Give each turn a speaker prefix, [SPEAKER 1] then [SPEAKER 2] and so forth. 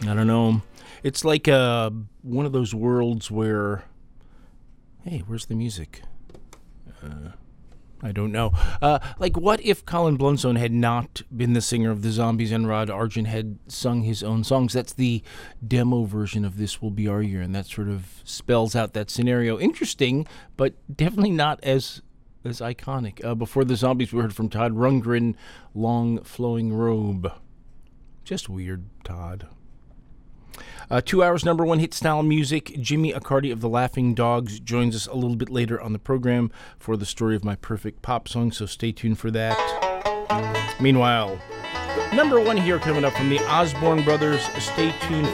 [SPEAKER 1] I don't know. It's like one of those worlds where, hey, where's the music? I don't know. Like, what if Colin Blunstone had not been the singer of the Zombies and Rod Argent had sung his own songs? That's the demo version of This Will Be Our Year, and that sort of spells out that scenario. Interesting, but definitely not as iconic. Before the Zombies, we heard from Todd Rundgren, Long Flowing Robe. Just weird, Todd. 2 hours number one hit style music. Jimmy Accardi of the Laughing Dogs joins us a little bit later on the program for the story of my perfect pop song, so stay tuned for that. Meanwhile, number one here coming up from the Osborne Brothers. Stay tuned.